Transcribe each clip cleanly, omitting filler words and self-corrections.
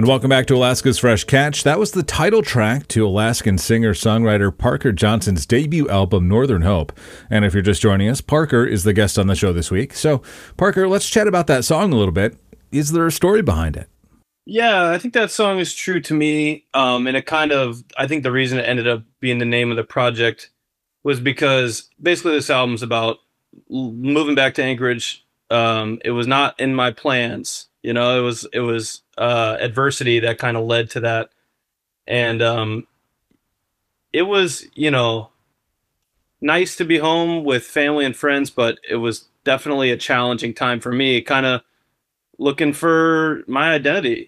And welcome back to Alaska's Fresh Catch. That was the title track to Alaskan singer-songwriter Parker Johnson's debut album, Northern Hope. And if you're just joining us, Parker is the guest on the show this week. So, Parker, let's chat about that song a little bit. Is there a story behind it? Yeah, I think that song is true to me. And it kind of, I think the reason it ended up being the name of the project was because basically this album's about moving back to Anchorage. It was not in my plans. It was adversity that kind of led to that. And it was, nice to be home with family and friends, but it was definitely a challenging time for me, kind of looking for my identity,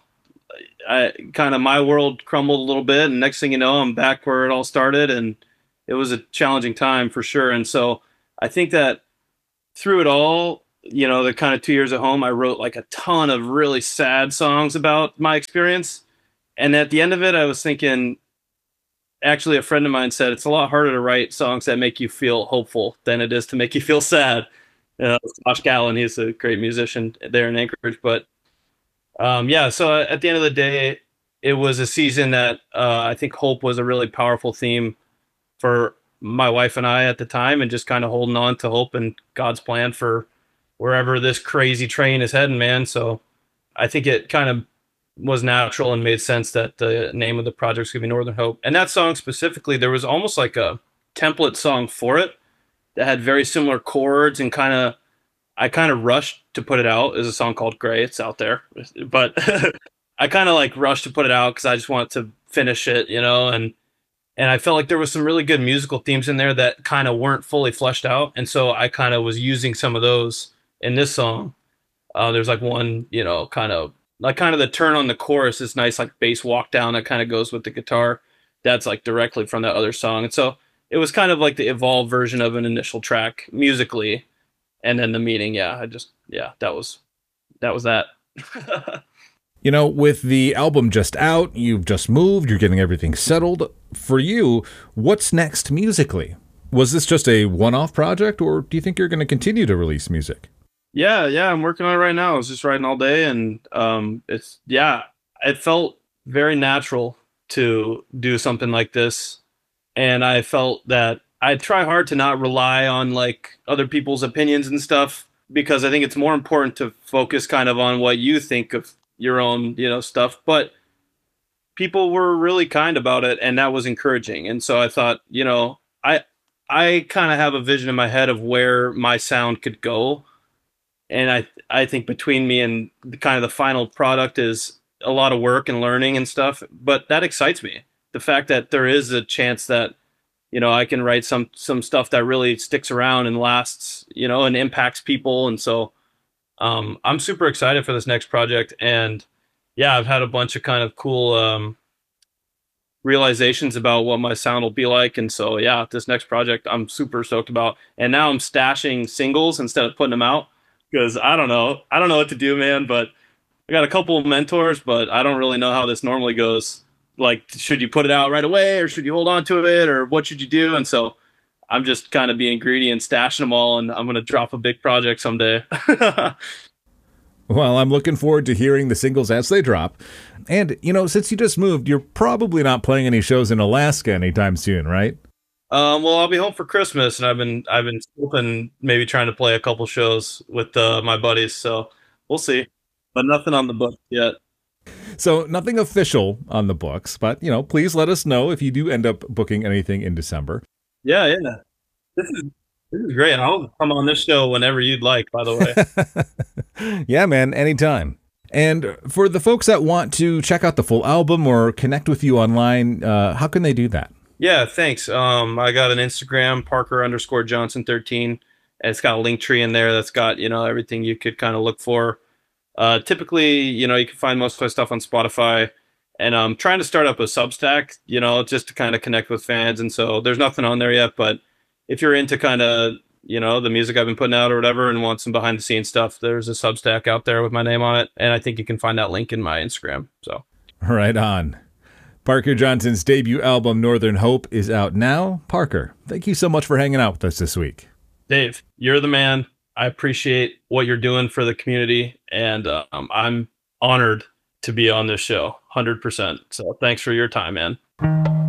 my world crumbled a little bit, and next thing you know, I'm back where it all started, and it was a challenging time for sure. And so I think that through it all, the kind of 2 years at home, I wrote like a ton of really sad songs about my experience. And at the end of it, I was thinking, actually, a friend of mine said it's a lot harder to write songs that make you feel hopeful than it is to make you feel sad. Josh Gallen, he's a great musician there in Anchorage. But so at the end of the day, it was a season that I think hope was a really powerful theme for my wife and I at the time, and just kind of holding on to hope and God's plan for wherever this crazy train is heading, man. So I think it kind of was natural and made sense that the name of the project is going to be Northern Hope. And that song specifically, there was almost like a template song for it that had very similar chords, and I kind of rushed to put it out. There's a song called Gray. It's out there, but I kind of like rushed to put it out because I just wanted to finish it, and I felt like there was some really good musical themes in there that kind of weren't fully fleshed out. And so I kind of was using some of those in this song. There's like one, kind of the turn on the chorus, this nice like bass walk down that kind of goes with the guitar. That's like directly from that other song. And so it was kind of like the evolved version of an initial track musically. And then the meaning, that was that. With the album just out, you've just moved, you're getting everything settled. For you, what's next musically? Was this just a one-off project, or do you think you're going to continue to release music? Yeah, I'm working on it right now. I was just writing all day, and it felt very natural to do something like this. And I felt that I try hard to not rely on like other people's opinions and stuff, because I think it's more important to focus kind of on what you think of your own, stuff. But people were really kind about it, and that was encouraging. And so I thought, I kind of have a vision in my head of where my sound could go. And I think between me and kind of the final product is a lot of work and learning and stuff, but that excites me. The fact that there is a chance that, I can write some stuff that really sticks around and lasts, and impacts people. And so I'm super excited for this next project. And yeah, I've had a bunch of kind of cool realizations about what my sound will be like. And so, yeah, this next project I'm super stoked about. And now I'm stashing singles instead of putting them out, because I don't know what to do, man. But I got a couple of mentors, but I don't really know how this normally goes. Like, should you put it out right away, or should you hold on to it, or what should you do? And so I'm just kind of being greedy and stashing them all, and I'm going to drop a big project someday. Well, I'm looking forward to hearing the singles as they drop. And, since you just moved, you're probably not playing any shows in Alaska anytime soon, right? Well, I'll be home for Christmas, and I've been hoping, maybe trying to play a couple shows with my buddies. So we'll see, but nothing on the book yet. So nothing official on the books, but, please let us know if you do end up booking anything in December. Yeah. This is great. I'll come on this show whenever you'd like, by the way. Yeah, man, anytime. And for the folks that want to check out the full album or connect with you online, how can they do that? Yeah, thanks. I got an Instagram, Parker_Johnson13. It's got a link tree in there that's got, everything you could kind of look for. Typically, you can find most of my stuff on Spotify, and I'm trying to start up a Substack, just to kind of connect with fans. And so there's nothing on there yet, but if you're into kind of, the music I've been putting out or whatever, and want some behind the scenes stuff, there's a Substack out there with my name on it. And I think you can find that link in my Instagram. So right on. Parker Johnson's debut album, Northern Hope, is out now. Parker, thank you so much for hanging out with us this week. Dave, you're the man. I appreciate what you're doing for the community, and I'm honored to be on this show. 100%. So thanks for your time, man.